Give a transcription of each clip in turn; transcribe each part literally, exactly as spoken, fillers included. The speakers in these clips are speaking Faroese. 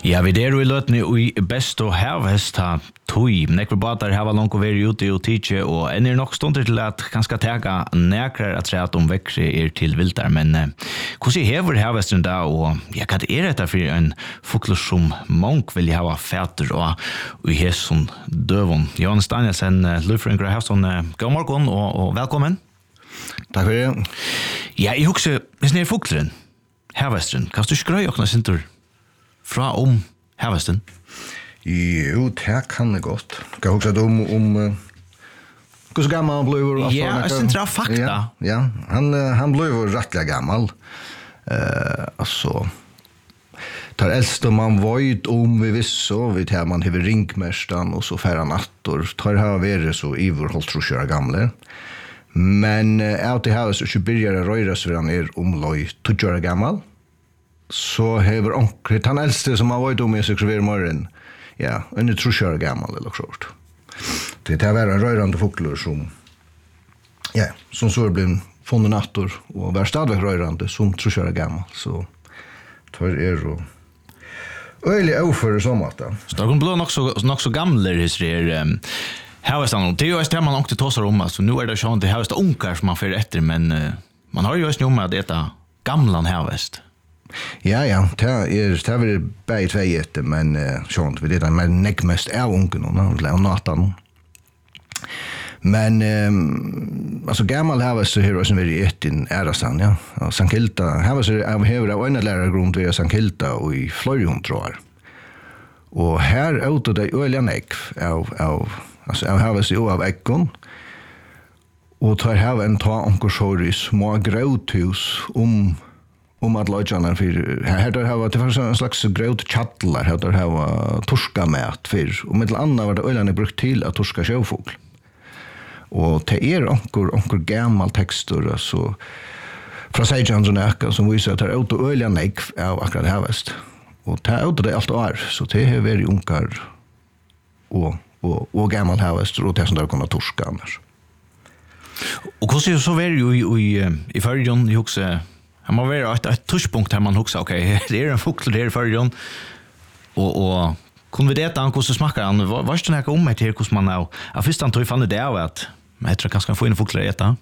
Ja, vi der i løtene i best og havhest ha tøy. Nekve bater hava langt å være ute og tidse, og en er nok stunder til at kanskje tega nekrar at treat om vekre er til viltar. Men eh, hvordan hever havhesten da, og ja, hva er dette for en fugler som mange vil hava fæter og, og i hesson døvon? Johannes Danielsen, Lufringer Havsson, god morgen og, og velkommen. Takk for det. Ja, jeg husker, hvis ni er fugleren, havhesten, kan du skrøy okna sintur fra om havhesten? Jo, det kan det godt. Kan huske om, om uh, hvordan gammel han ble? Ja, jeg synes det er fakta. Ja, ja. Han, uh, han ble jo rettelig gammel. Uh, altså, tar eldste man vøyd om vi visste, vi tar man hever ringmestan, og så færre natter. Tar her vært så ivor holdt trosjøra gamle. Men uh, av det her, så ikke begynner å røyre seg han er om løy tujjøra gammel. Så hever onkel, han eldste som har varit om i seksuell morgon, ja, under trusjøra gammal eller sånt. Det är en rörande fåglar som, ja, som så blir funnet nattor och var stadigvæk rörande som trusjøra gammal, så tar er och öjlig över som att det. Så de blir nog så, nog så gamla historier. Um, havhestan, det är ju det man också tåsar om, så nu är det sånt, det havhest unkar som man får efter, men uh, man har ju just nu med att äta gamlan havhest. Ja, ja, det er det er bare tvei etter, men uh, sånt, vi det er mer nekmest av ungen og natan. Men um, altså gammal havhest så her også vi etter en ærastand, ja. Og Sankt Hilda, havhest er hever av øyne lærergrunn til Sankt Hilda og i Fløyrihund, tror jeg. Og her er det øyelig nekv av, av, altså av havhest og av ekkon. Og tar her en ta onkersår i små grøthus om om att lodjarna för här där har det var en slags gröt chattlar här där har torska mät för och med andra var det öarna brukt till att torska sjöfågel. Och det är ankor ankor gammal texter så från Sejan och Nacka som visar att det är ut och öarna nek av akkurat havest. Och det är ut det allt år så det är väldigt unkar och och och gammal havest och det som där kommer torska annars. Och hur ser så väl ju i i förjon i också. Han må være et, et touchpunkt her man husker, ok, det er en fugl, det er førjon, og, og kunne vi dette, hvordan smaker han? Hva er det noe om meg til hvordan man er? Jeg først han tog fann det av at jeg tror kanskje kan få inn fugler i dette.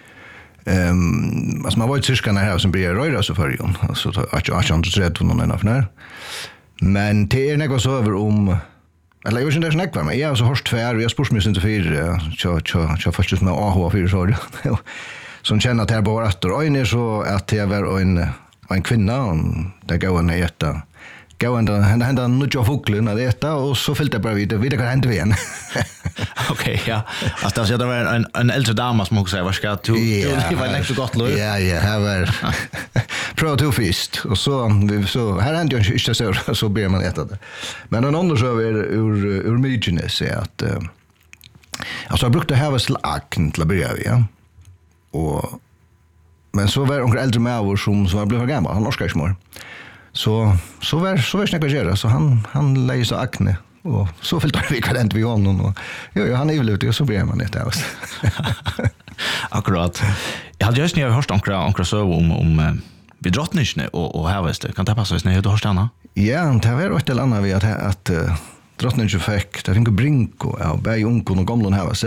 Um, altså man var jo tyskerne her som blir røyre så førjon, altså at jeg ikke andre noen ennå for nær. Men det er noe så over om, eller jeg vet ikke det er sånn ekvar, men jeg har så hørt tvær, og jeg har spørsmål sin til fire, så først med A H fire så som känner att det är bara att och är så att det var en en kvinna och det går en äta går en hända hända nutja fågeln att äta och så fällt det bara vidare vidare kan hända igen. Okej, ja. Alltså det var en en äldre dam som också säger vad ska du du var nästan gott lov. Ja, ja, här var pro to fist och så så här hände ju inte så så ber man äta det. Men en annan så är ur ur Mygenes är att alltså jag brukade ha väl akn till att börja ja. Och men så var onkel äldre med oss som som var blev gammal han norska smör. Så så var så var snäcka göra så han han läser akne och så följde vi kalent vi honom och jo, jo han är väl ute och så blir man det där. Akkurat. Jag hade just när hört onkel onkel så om om vi drottningarna och och havhest kan det passa när du har stanna? Ja, det var ett eller annat vi att att uh, drottningen fick det fick brinko av bei onkon och gamla havhest.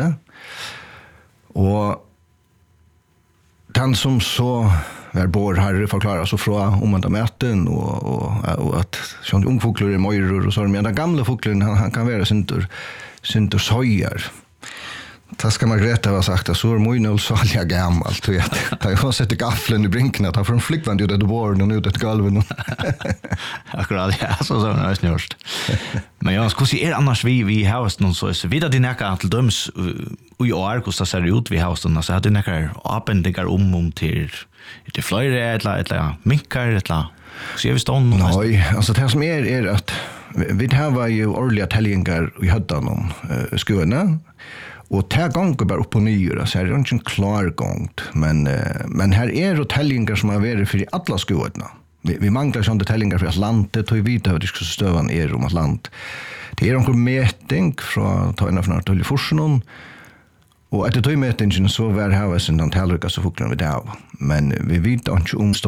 Och han som så var bor här förklarar så från om man möten och och och att sånt ungfåglar är mojor och så men den gamla fågeln han, han kan vara syntor syntor sojar. Det ska Margareta ha sagt att så är mojnol så allja gammalt du vet. Jag har sett gaffeln i brinken att han från flickvand ut att born och ut att galven. Akkurat ja så så är det snurst. Men jag ska se är annars vi vi har någon så så vidare din näka till döms och i år kostar ser ut vi har såna så hade näka öppningar om om till till flyger eller eller minkar eller så är vi stånd nej alltså det som är är att vi har var ju årliga tällingar i höddan om uh, skoene och det gånger bara upp och nyår så är det inte en klar gång men uh, men här är det tällingar som har varit för alla skoene vi, vi manglar sådana tällingar för att landet och vi vet att det ska stövan är om att land det är någon mätning från ta ena från till forsen och att det tog mätningen så var här var sen den tälliga så fåglarna vi där men vi vet inte om